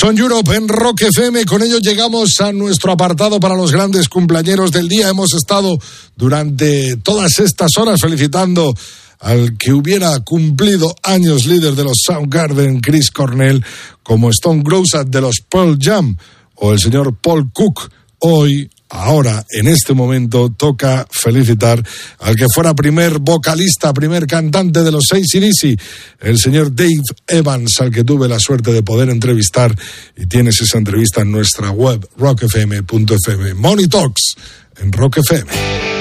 Son Europe en Rock FM. Con ello llegamos a nuestro apartado para los grandes cumpleañeros del día. Hemos estado durante todas estas horas felicitando al que hubiera cumplido años, líder de los Soundgarden, Chris Cornell, como Stone Gossard de los Pearl Jam o el señor Paul Cook. Hoy, ahora, en este momento, toca felicitar al que fuera primer vocalista, primer cantante de los AC/DC, el señor Dave Evans, al que tuve la suerte de poder entrevistar, y tienes esa entrevista en nuestra web, rockfm.fm. Money Talks en Rock FM.